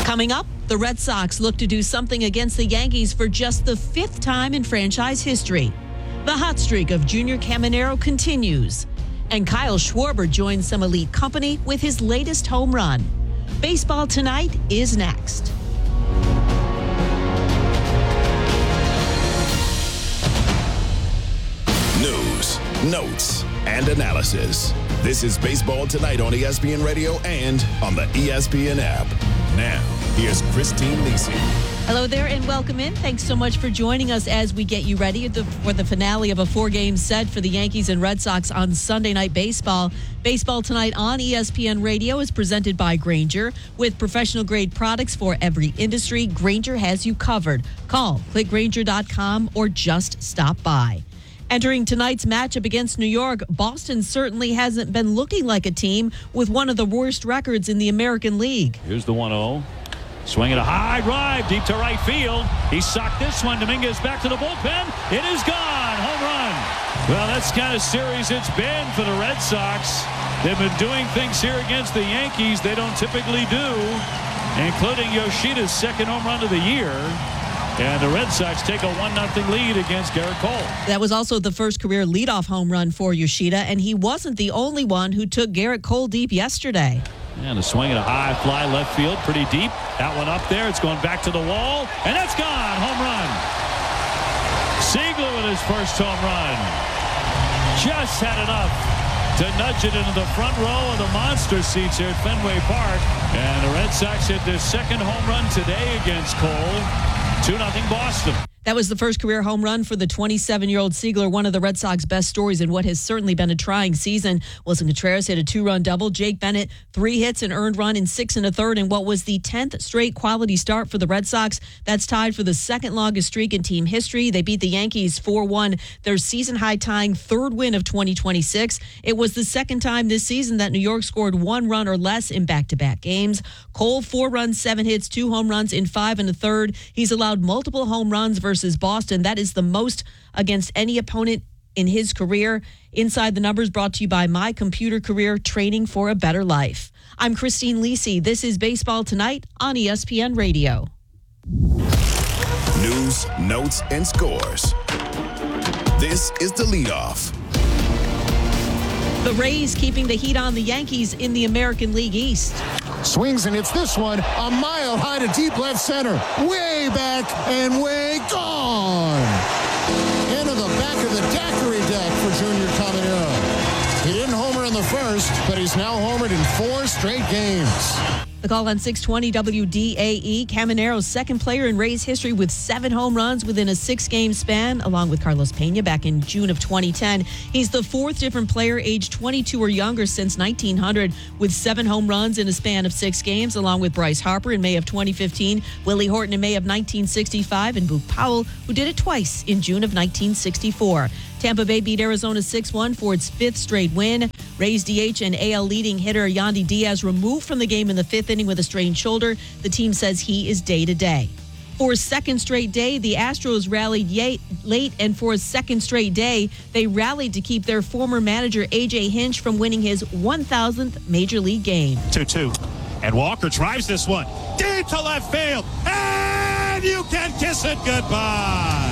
Coming up, the Red Sox look to do something against the Yankees for just the 5th time in franchise history. The hot streak of Junior Caminero continues. And Kyle Schwarber joins some elite company with his latest home run. Baseball Tonight is next. News, notes, and analysis. This is Baseball Tonight on ESPN Radio and on the ESPN app. Now, here's Christine Lisi. Hello there and welcome in. Thanks so much for joining us as we get you ready for the finale of a 4-game set for the Yankees and Red Sox on Sunday Night Baseball. Baseball Tonight on ESPN Radio is presented by Grainger. With professional-grade products for every industry, Grainger has you covered. Call, click Grainger.com, or just stop by. Entering tonight's matchup against New York, Boston certainly hasn't been looking like a team with one of the worst records in the American League. Here's the 1-0. Swinging a high drive deep to right field. He socked this one. Dominguez back to the bullpen. It is gone. Home run. Well, that's the kind of series it's been for the Red Sox. They've been doing things here against the Yankees they don't typically do, including Yoshida's second home run of the year. And the Red Sox take a 1-0 lead against Gerrit Cole. That was also the first career leadoff home run for Yoshida, and he wasn't the only one who took Gerrit Cole deep yesterday. And a swing and a high fly left field, pretty deep. That one up there, it's going back to the wall, and that's gone. Home run. Ziegler with his first home run. Just had enough to nudge it into the front row of the monster seats here at Fenway Park. And the Red Sox hit their second home run today against Cole. 2-0 Boston. That was the first career home run for the 27-year-old Ziegler, one of the Red Sox best stories in what has certainly been a trying season. Wilson Contreras hit a 2-run double. Jake Bennett, 3 hits, an earned run in 6 1/3 in what was the 10th straight quality start for the Red Sox. That's tied for the second longest streak in team history. They beat the Yankees 4-1, their season-high tying 3rd win of 2026. It was the second time this season that New York scored 1 run or less in back-to-back games. Cole, 4 runs, 7 hits, 2 home runs in 5 1/3. He's allowed multiple home runs versus Boston. That is the most against any opponent in his career. Inside the Numbers brought to you by My Computer Career, training for a better life. I'm Christine Lisi. This is Baseball Tonight on ESPN Radio. News, notes, and scores. This is the leadoff. The Rays keeping the heat on the Yankees in the American League East. Swings and hits this one a mile high to deep left center. Way back and way gone. Into the back of the daiquiri deck for Junior Caminero. He didn't homer in the first, but he's now homered in 4 straight games. The call on 620 WDAE. Caminero's second player in Rays history with 7 home runs within a 6-game span, along with Carlos Pena back in June of 2010. He's the 4th different player aged 22 or younger since 1900 with 7 home runs in a span of 6 games, along with Bryce Harper in May of 2015, Willie Horton in May of 1965, and Boog Powell, who did it twice in June of 1964. Tampa Bay beat Arizona 6-1 for its 5th straight win. Rays DH and AL leading hitter Yandy Diaz removed from the game in the 5th inning with a strained shoulder. The team says he is day-to-day. For a second straight day, the Astros rallied late, and for a second straight day, they rallied to keep their former manager A.J. Hinch from winning his 1,000th Major League game. 2-2. And Walker drives this one deep to left field. And you can kiss it goodbye.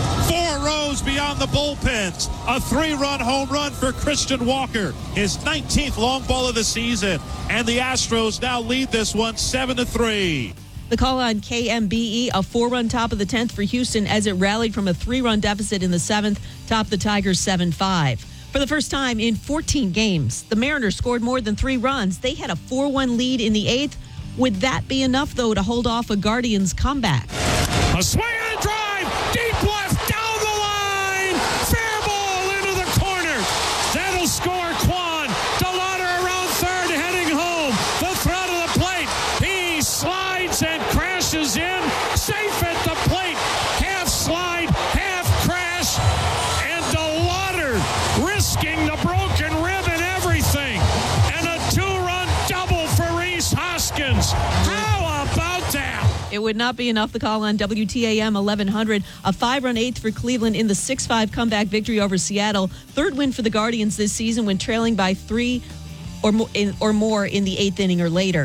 4 rows beyond the bullpens. A 3-run home run for Christian Walker. His 19th long ball of the season. And the Astros now lead this one 7-3. The call on KMBE, a 4-run top of the 10th for Houston as it rallied from a 3-run deficit in the 7th, topped the Tigers 7-5. For the first time in 14 games, the Mariners scored more than 3 runs. They had a 4-1 lead in the 8th. Would that be enough, though, to hold off a Guardians comeback? A swing and a drive. Deep left, down the line. Fair ball into the corner. That'll score Kwan. DeLauder around third, heading home. The throw to the plate. He slides and crashes in. Safe at the plate. Half slide, half crash. And DeLauder risking the broken rib and everything. And a 2-run double for Rhys Hoskins. How about that? It would not be enough. The call on WTAM 1100, a 5-run 8th for Cleveland in the 6-5 comeback victory over Seattle. 3rd win for the Guardians this season when trailing by 3 or more in the 8th inning or later.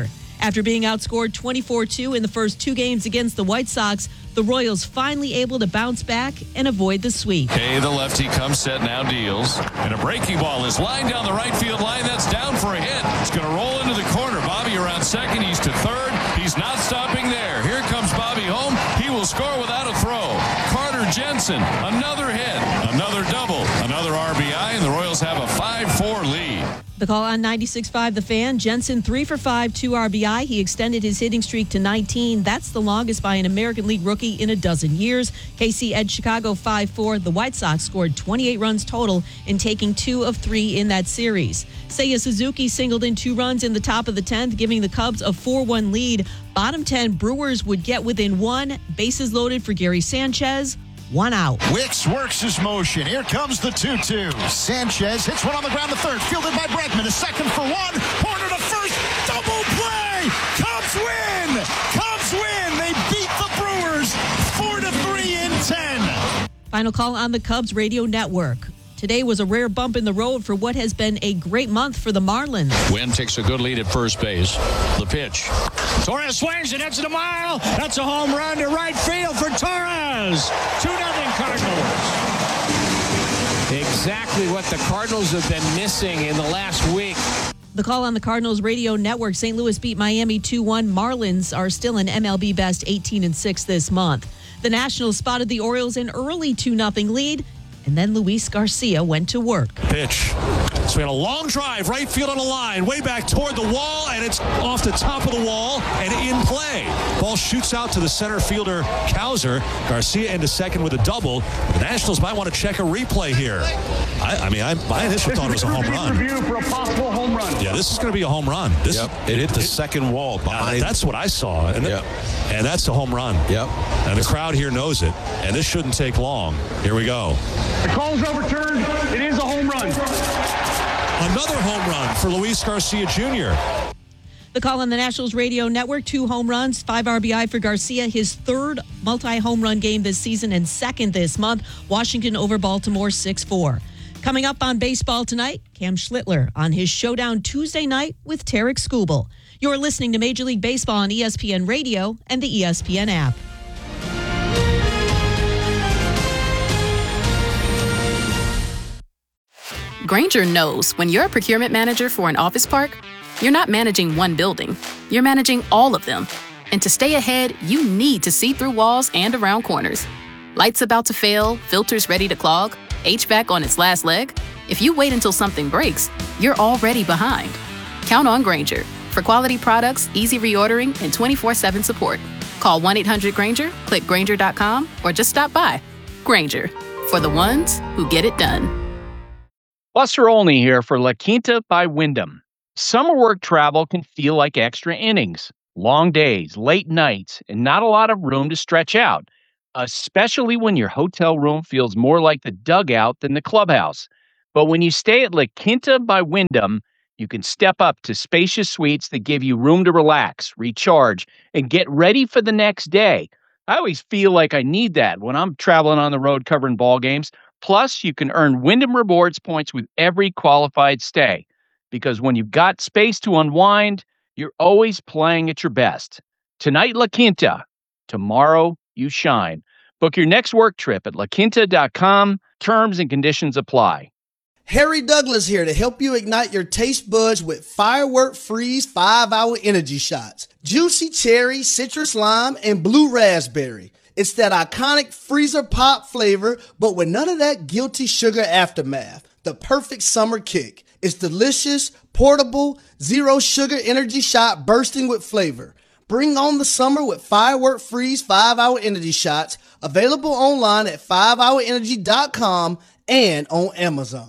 After being outscored 24-2 in the first 2 games against the White Sox, the Royals finally able to bounce back and avoid the sweep. Hey, the lefty comes set, now deals. And a breaking ball is lined down the right field line. That's down for a hit. It's going to roll into the corner. Bobby around second. He's to third. He's not stopping there. Here comes Bobby home. He will score without a throw. Carter Jensen, another hit, another double, another RBI, and the Royals have a 5-4 lead. The call on 96.5 The Fan. Jensen 3 for 5, 2 RBI. He extended his hitting streak to 19. That's the longest by an American League rookie in a dozen years. KC edged Chicago 5-4. The White Sox scored 28 runs total in taking 2 of 3 in that series. Seiya Suzuki singled in 2 runs in the top of the 10th, giving the Cubs a 4-1 lead. Bottom 10, Brewers would get within 1. Bases loaded for Gary Sanchez. 1 out. Wicks works his motion. Here comes the 2-2. Sanchez hits one on the ground to third. Fielded by Bregman. A second for 1. Horner to first. Double play. Cubs win. Cubs win. They beat the Brewers 4-3 in 10. Final call on the Cubs radio network. Today was a rare bump in the road for what has been a great month for the Marlins. Wynn takes a good lead at first base. The pitch. Torres swings and hits it a mile. That's a home run to right field for Torres. 2-0 Cardinals. Exactly what the Cardinals have been missing in the last week. The call on the Cardinals radio network. St. Louis beat Miami 2-1. Marlins are still an MLB best 18-6 this month. The Nationals spotted the Orioles in early 2-0 lead. And then Luis Garcia went to work. Pitch. So we had a long drive, right field on the line, way back toward the wall, and it's off the top of the wall and in play. Ball shoots out to the center fielder, Cowser. Garcia into second with a double. The Nationals might want to check a replay here. I initially thought it was a home run. Review for a possible home run. Yeah, this is going to be a home run. It hit the second wall behind. That's what I saw. And that's a home run. Yep. And the crowd here knows it. And this shouldn't take long. Here we go. The call's overturned. It is a home run. Another home run for Luis Garcia Jr. The call on the Nationals radio network. 2 home runs, 5 RBI for Garcia. His 3rd multi-home run game this season and 2nd this month. Washington over Baltimore 6-4. Coming up on baseball tonight, Cam Schlittler on his showdown Tuesday night with Tarek Skubal. You're listening to Major League Baseball on ESPN Radio and the ESPN app. Grainger knows when you're a procurement manager for an office park, you're not managing one building, you're managing all of them. And to stay ahead, you need to see through walls and around corners. Lights about to fail, filters ready to clog, HVAC on its last leg. If you wait until something breaks, you're already behind. Count on Grainger for quality products, easy reordering, and 24/7 support. Call 1-800-GRAINGER, click Grainger.com, or just stop by. Grainger, for the ones who get it done. Buster Olney here for La Quinta by Wyndham. Summer work travel can feel like extra innings. Long days, late nights, and not a lot of room to stretch out, especially when your hotel room feels more like the dugout than the clubhouse. But when you stay at La Quinta by Wyndham, you can step up to spacious suites that give you room to relax, recharge, and get ready for the next day. I always feel like I need that when I'm traveling on the road covering ball games. Plus, you can earn Wyndham Rewards points with every qualified stay. Because when you've got space to unwind, you're always playing at your best. Tonight, La Quinta. Tomorrow, you shine. Book your next work trip at laquinta.com. Terms and conditions apply. Harry Douglas here to help you ignite your taste buds with Firework Freeze 5-Hour Energy Shots. Juicy cherry, citrus lime, and blue raspberry. It's that iconic freezer pop flavor, but with none of that guilty sugar aftermath. The perfect summer kick. It's delicious, portable, zero sugar energy shot bursting with flavor. Bring on the summer with Firework Freeze 5-Hour Energy Shots, available online at 5hourenergy.com and on Amazon.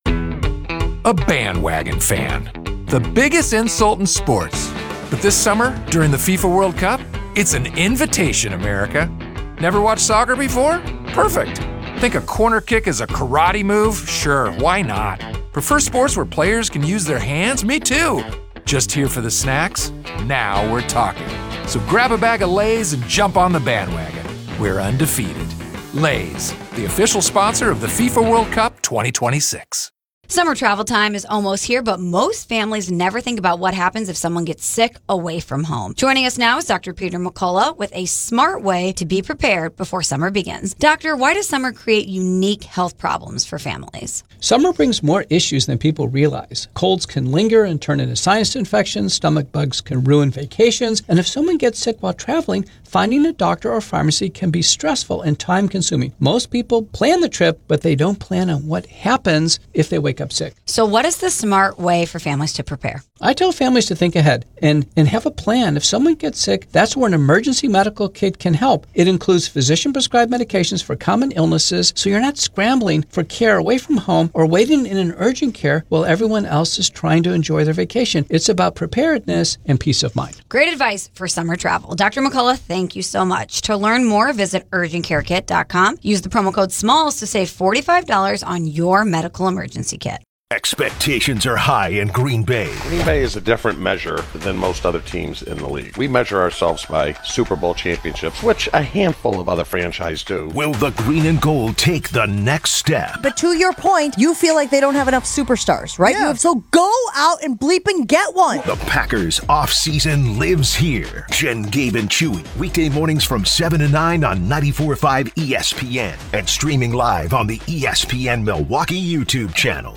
A bandwagon fan. The biggest insult in sports. But this summer, during the FIFA World Cup, it's an invitation, America. Never watched soccer before? Perfect. Think a corner kick is a karate move? Sure, why not? Prefer sports where players can use their hands? Me too. Just here for the snacks? Now we're talking. So grab a bag of Lay's and jump on the bandwagon. We're undefeated. Lay's, the official sponsor of the FIFA World Cup 2026. Summer travel time is almost here, but most families never think about what happens if someone gets sick away from home. Joining us now is Dr. Peter McCullough with a smart way to be prepared before summer begins. Doctor, why does summer create unique health problems for families? Summer brings more issues than people realize. Colds can linger and turn into sinus infections, stomach bugs can ruin vacations, and if someone gets sick while traveling, finding a doctor or pharmacy can be stressful and time-consuming. Most people plan the trip, but they don't plan on what happens if they wake up sick. So what is the smart way for families to prepare? I tell families to think ahead and have a plan. If someone gets sick, that's where an emergency medical kit can help. It includes physician-prescribed medications for common illnesses, so you're not scrambling for care away from home or waiting in an urgent care while everyone else is trying to enjoy their vacation. It's about preparedness and peace of mind. Great advice for summer travel. Dr. McCullough, thank you so much. To learn more, visit urgentcarekit.com. Use the promo code SMALLS to save $45 on your medical emergency kit. Expectations are high in Green Bay. Green Bay is a different measure than most other teams in the league. We measure ourselves by Super Bowl championships, which a handful of other franchises do. Will the green and gold take the next step? But to your point, you feel like they don't have enough superstars, right? Yeah. So go out and bleep and get one. The Packers offseason lives here. Jen, Gabe, and Chewy. Weekday mornings from 7 to 9 on 94.5 ESPN. And streaming live on the ESPN Milwaukee YouTube channel.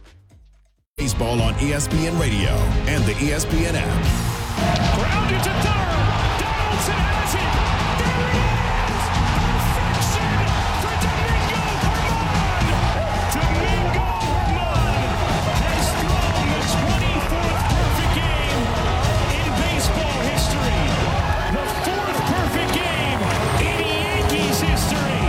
Baseball on ESPN Radio and the ESPN app. Grounded to third. Donaldson has it. There it is. Perfection for Domingo Germán. Domingo Germán has thrown the 24th perfect game in baseball history. The 4th perfect game in Yankees history.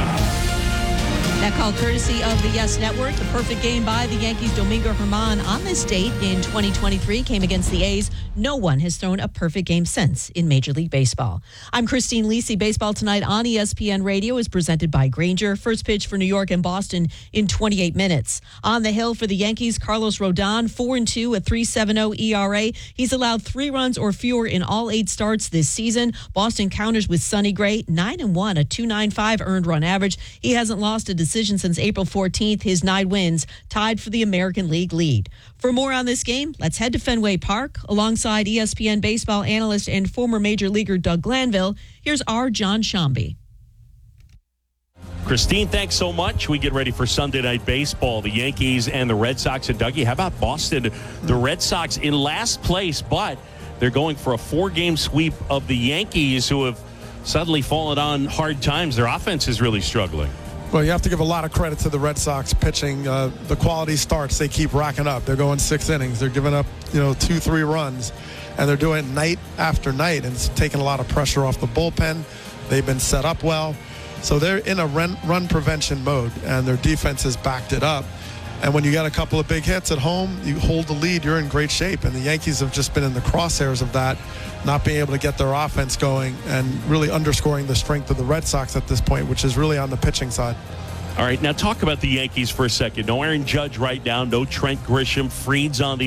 That call courtesy of the Yes Network. The perfect game by the Yankees' Domingo Germán on this date in 2023 came against the A's. No one has thrown a perfect game since in Major League Baseball. I'm Christine Lisi. Baseball Tonight on ESPN Radio is presented by Grainger. First pitch for New York and Boston in 28 minutes. On the hill for the Yankees, Carlos Rodon, 4-2, a 3.70 ERA. He's allowed 3 runs or fewer in all 8 starts this season. Boston counters with Sonny Gray, 9-1, a 2.95 earned run average. He hasn't lost a decision since April 14th. His 9 wins tied for the American League lead. For more on this game, let's head to Fenway Park. Alongside ESPN baseball analyst and former Major Leaguer Doug Glanville, here's our John Shambi. Christine, thanks so much. We get ready for Sunday Night Baseball. The Yankees and the Red Sox. And Dougie, how about Boston? The Red Sox in last place, but they're going for a 4-game sweep of the Yankees, who have suddenly fallen on hard times. Their offense is really struggling. Well, you have to give a lot of credit to the Red Sox pitching. The quality starts they keep racking up. They're going 6 innings. They're giving up, 2-3 runs, and they're doing it night after night, and it's taking a lot of pressure off the bullpen. They've been set up well. So they're in a run prevention mode, and their defense has backed it up. And when you got a couple of big hits at home, you hold the lead, you're in great shape. And the Yankees have just been in the crosshairs of that, not being able to get their offense going and really underscoring the strength of the Red Sox at this point, which is really on the pitching side. All right, now talk about the Yankees for a second. No Aaron Judge right now, no Trent Grisham. Fried's on the